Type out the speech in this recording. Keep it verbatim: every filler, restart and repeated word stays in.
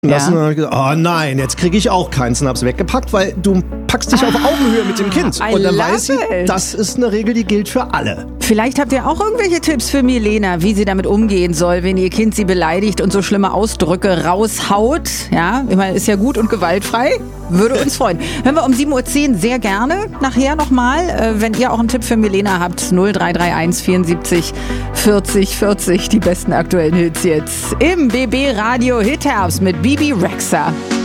lassen. Ja. Und dann gesagt, oh nein, jetzt kriege ich auch keinen Snaps weggepackt, weil du packst dich ah, auf Augenhöhe mit dem Kind. I Und dann weiß sie, it. das ist eine Regel, die gilt für alle. Vielleicht habt ihr auch irgendwelche Tipps für Milena, wie sie damit umgehen soll, wenn ihr Kind sie beleidigt und so schlimme Ausdrücke raushaut. Ja, ich meine, ist ja gut und gewaltfrei. Würde uns freuen. Hören wir um sieben Uhr zehn sehr gerne nachher nochmal. Äh, wenn ihr auch einen Tipp für Milena habt, null drei drei eins vierundsiebzig vierzig vierzig. Die besten aktuellen Hits jetzt im B B Radio Hit Herbst mit Bibi Rexha.